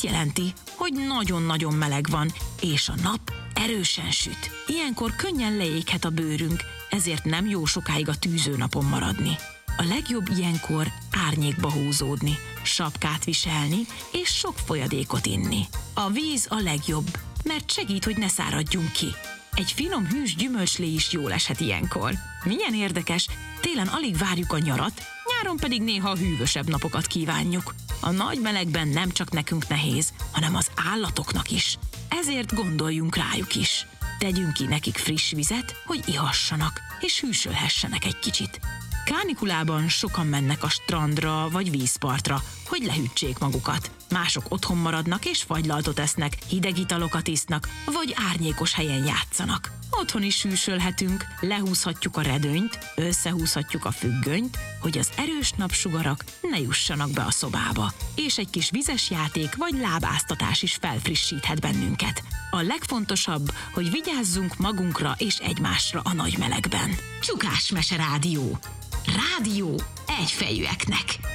jelenti, hogy nagyon-nagyon meleg van, és a nap erősen süt. Ilyenkor könnyen leéghet a bőrünk, ezért nem jó sokáig a tűzőnapon maradni. A legjobb ilyenkor árnyékba húzódni, sapkát viselni és sok folyadékot inni. A víz a legjobb, mert segít, hogy ne száradjunk ki. Egy finom hűs gyümölcslé is jól eshet ilyenkor. Milyen érdekes, télen alig várjuk a nyarat, nyáron pedig néha a hűvösebb napokat kívánjuk. A nagy melegben nem csak nekünk nehéz, hanem az állatoknak is. Ezért gondoljunk rájuk is. Tegyünk ki nekik friss vizet, hogy ihassanak, és hűsölhessenek egy kicsit. Kánikulában sokan mennek a strandra vagy vízpartra, hogy lehűtsék magukat. Mások otthon maradnak és fagylaltot esznek, hideg italokat isznak, vagy árnyékos helyen játszanak. Otthon is hűsölhetünk, lehúzhatjuk a redőnyt, összehúzhatjuk a függönyt, hogy az erős napsugarak ne jussanak be a szobába. És egy kis vizes játék vagy lábáztatás is felfrissíthet bennünket. A legfontosabb, hogy vigyázzunk magunkra és egymásra a nagy melegben. Csukás Mese Rádió. Rádió egyfejűeknek.